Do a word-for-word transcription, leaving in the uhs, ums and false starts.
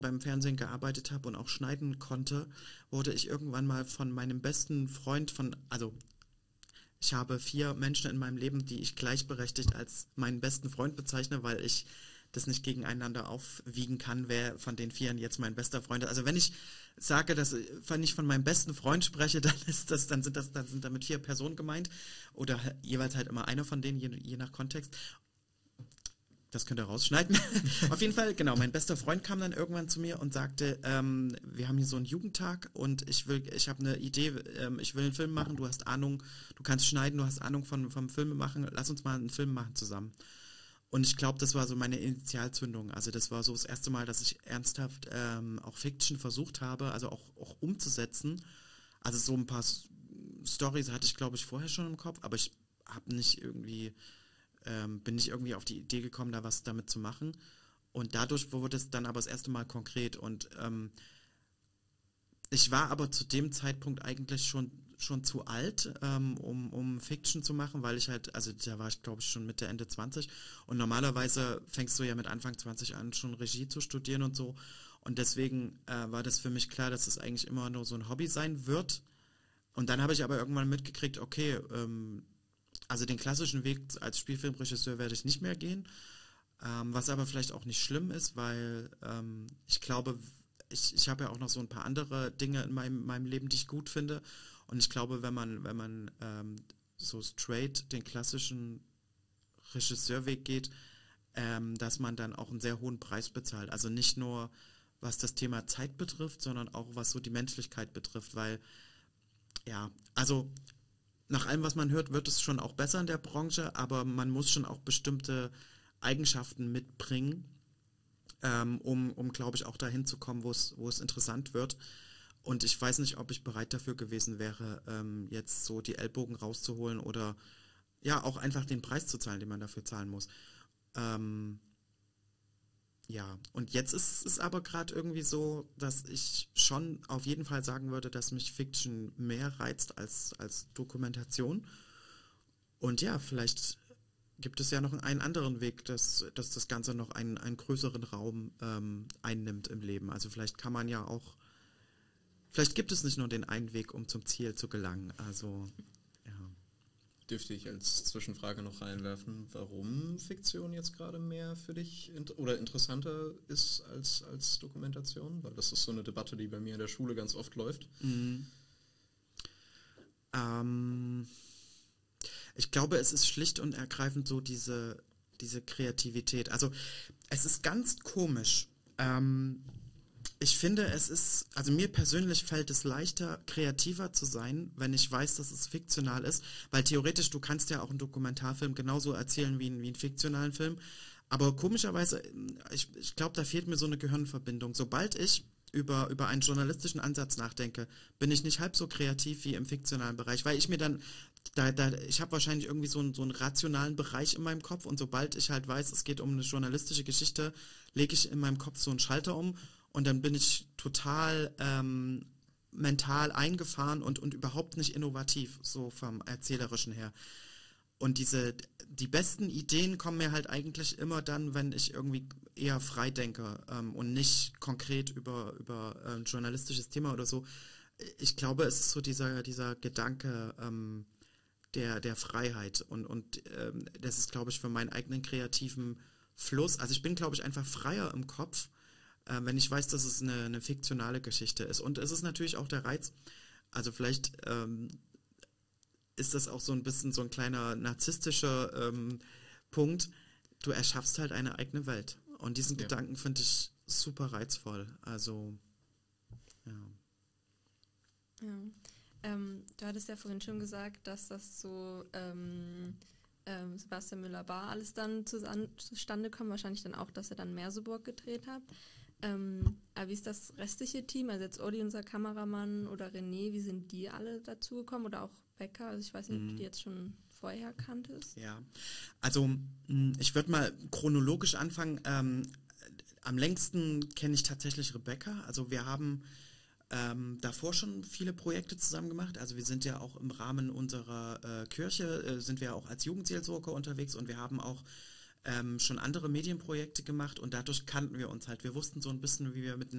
beim Fernsehen gearbeitet habe und auch schneiden konnte, wurde ich irgendwann mal von meinem besten Freund von, also ich habe vier Menschen in meinem Leben, die ich gleichberechtigt als meinen besten Freund bezeichne, weil ich das nicht gegeneinander aufwiegen kann, wer von den Vieren jetzt mein bester Freund ist. Also wenn ich sage, dass wenn ich von meinem besten Freund spreche, dann ist das, dann sind das, dann sind damit vier Personen gemeint oder jeweils halt immer einer von denen, je, je nach Kontext. Das könnt ihr rausschneiden. Auf jeden Fall, genau, mein bester Freund kam dann irgendwann zu mir und sagte, ähm, wir haben hier so einen Jugendtag und ich will, ich habe eine Idee, ähm, ich will einen Film machen, du hast Ahnung, du kannst schneiden, du hast Ahnung von, vom Filme machen, lass uns mal einen Film machen zusammen. Und ich glaube, das war so meine Initialzündung. Also das war so das erste Mal, dass ich ernsthaft ähm, auch Fiction versucht habe, also auch, auch umzusetzen. Also so ein paar Storys hatte ich, glaube ich, vorher schon im Kopf, aber ich habe nicht irgendwie Ähm, bin ich irgendwie auf die Idee gekommen, da was damit zu machen. Und dadurch wurde es dann aber das erste Mal konkret. Und ähm, ich war aber zu dem Zeitpunkt eigentlich schon, schon zu alt, ähm, um, um Fiction zu machen, weil ich halt, also da war ich glaube ich schon Mitte, Ende zwanzig. Und normalerweise fängst du ja mit Anfang zwanzig an, schon Regie zu studieren und so. Und deswegen äh, war das für mich klar, dass es eigentlich immer nur so ein Hobby sein wird. Und dann habe ich aber irgendwann mitgekriegt, okay, ähm, also den klassischen Weg als Spielfilmregisseur werde ich nicht mehr gehen, ähm, was aber vielleicht auch nicht schlimm ist, weil ähm, ich glaube, ich, ich habe ja auch noch so ein paar andere Dinge in meinem, meinem Leben, die ich gut finde und ich glaube, wenn man, wenn man ähm, so straight den klassischen Regisseurweg geht, ähm, dass man dann auch einen sehr hohen Preis bezahlt. Also nicht nur was das Thema Zeit betrifft, sondern auch was so die Menschlichkeit betrifft, weil ja, also nach allem, was man hört, wird es schon auch besser in der Branche, aber man muss schon auch bestimmte Eigenschaften mitbringen, ähm, um, um glaube ich, auch dahin zu kommen, wo es, wo es interessant wird. Und ich weiß nicht, ob ich bereit dafür gewesen wäre, ähm, jetzt so die Ellbogen rauszuholen oder ja, auch einfach den Preis zu zahlen, den man dafür zahlen muss. Ähm, ja, und jetzt ist es aber gerade irgendwie so, dass ich schon auf jeden Fall sagen würde, dass mich Fiction mehr reizt als, als Dokumentation. Und ja, vielleicht gibt es ja noch einen anderen Weg, dass, dass das Ganze noch einen, einen größeren Raum ähm, einnimmt im Leben. Also vielleicht kann man ja auch, vielleicht gibt es nicht nur den einen Weg, um zum Ziel zu gelangen. Also, ja. Dürfte ich als Zwischenfrage noch reinwerfen, warum Fiktion jetzt gerade mehr für dich int- oder interessanter ist als, als Dokumentation? Weil das ist so eine Debatte, die bei mir in der Schule ganz oft läuft. Mhm. Ähm, ich glaube, es ist schlicht und ergreifend so diese, diese Kreativität. Also es ist ganz komisch. Ähm, Ich finde, es ist, also mir persönlich fällt es leichter, kreativer zu sein, wenn ich weiß, dass es fiktional ist, weil theoretisch, du kannst ja auch einen Dokumentarfilm genauso erzählen wie, ein, wie einen fiktionalen Film, aber komischerweise, ich, ich glaube, da fehlt mir so eine Gehirnverbindung. Sobald ich über, über einen journalistischen Ansatz nachdenke, bin ich nicht halb so kreativ wie im fiktionalen Bereich, weil ich mir dann, da, da, ich habe wahrscheinlich irgendwie so einen, so einen rationalen Bereich in meinem Kopf und sobald ich halt weiß, es geht um eine journalistische Geschichte, lege ich in meinem Kopf so einen Schalter um und dann bin ich total ähm, mental eingefahren und, und überhaupt nicht innovativ, so vom Erzählerischen her. Und diese, die besten Ideen kommen mir halt eigentlich immer dann, wenn ich irgendwie eher frei denke ähm, und nicht konkret über, über äh, ein journalistisches Thema oder so. Ich glaube, es ist so dieser, dieser Gedanke ähm, der, der Freiheit und, und ähm, das ist, glaube ich, für meinen eigenen kreativen Fluss. Also ich bin, glaube ich, einfach freier im Kopf, äh, wenn ich weiß, dass es eine, eine fiktionale Geschichte ist. Und es ist natürlich auch der Reiz, also vielleicht ähm, ist das auch so ein bisschen so ein kleiner narzisstischer ähm, Punkt. Du erschaffst halt eine eigene Welt. Und diesen ja. Gedanken finde ich super reizvoll. Also, ja. Ja. Ähm, du hattest ja vorhin schon gesagt, dass das so ähm, ähm, Sebastian Müller-Bahr alles dann zustande kommt. Wahrscheinlich dann auch, dass er dann Merseburg gedreht hat. Ähm, aber wie ist das restliche Team? Also jetzt Odi, unser Kameramann, oder René, wie sind die alle dazugekommen? Oder auch Becker? Also ich weiß nicht, ob du die jetzt schon vorher kanntest. Ja, also ich würde mal chronologisch anfangen. Ähm, am längsten kenne ich tatsächlich Rebecca. Also wir haben ähm, davor schon viele Projekte zusammen gemacht. Also wir sind ja auch im Rahmen unserer äh, Kirche, äh, sind wir auch als Jugendseelsorger unterwegs und wir haben auch ähm, schon andere Medienprojekte gemacht und dadurch kannten wir uns halt. Wir wussten so ein bisschen, wie wir miteinander